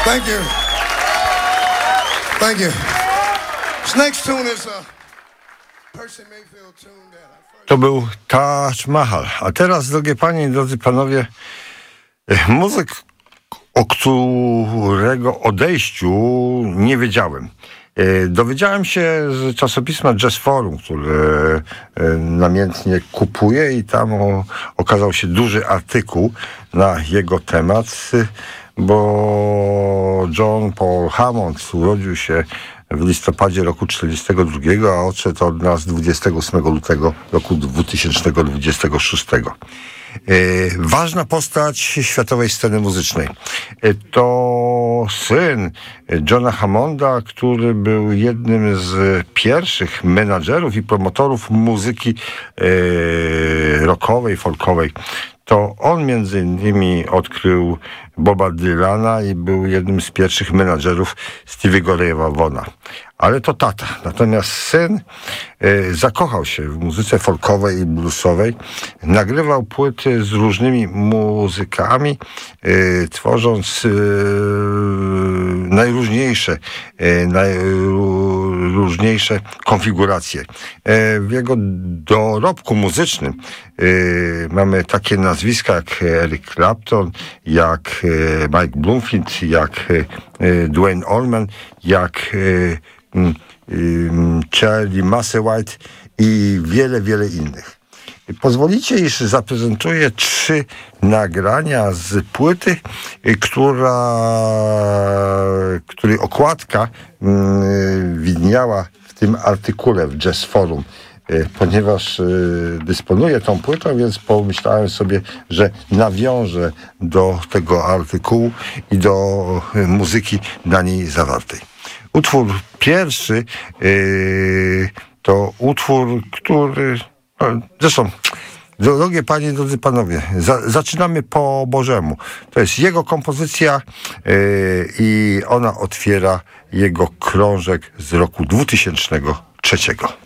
Thank you. Thank you. This next tune is a Percy Mayfield tune that I first... To był Taj Mahal. A teraz, drogie panie i drodzy panowie, muzyk, o którego odejściu nie wiedziałem. Dowiedziałem się z czasopisma Jazz Forum, które namiętnie kupuję, i tam okazał się duży artykuł na jego temat, bo John Paul Hammond urodził się w listopadzie roku 1942, a odszedł od nas 28 lutego roku 2026. Ważna postać światowej sceny muzycznej. To syn Johna Hammonda, który był jednym z pierwszych menadżerów i promotorów muzyki rockowej, folkowej. To on między innymi odkrył Boba Dylana i był jednym z pierwszych menadżerów Stevie'ego Raya Vaughana. Ale to tata. Natomiast syn zakochał się w muzyce folkowej i bluesowej. Nagrywał płyty z różnymi muzykami, tworząc najróżniejsze konfiguracje. W jego dorobku muzycznym mamy takie nazwiska jak Eric Clapton, jak Mike Bloomfield, jak Duane Allman, jak Charlie Musselwhite i wiele, wiele innych. Pozwolicie, iż zaprezentuję 3 nagrania z płyty, której okładka widniała w tym artykule w Jazz Forum. Ponieważ dysponuję tą płytą, więc pomyślałem sobie, że nawiążę do tego artykułu i do muzyki na niej zawartej. Utwór pierwszy to utwór, który... Zresztą, drogie panie i drodzy panowie, zaczynamy po Bożemu. To jest jego kompozycja i ona otwiera jego krążek z roku 2003.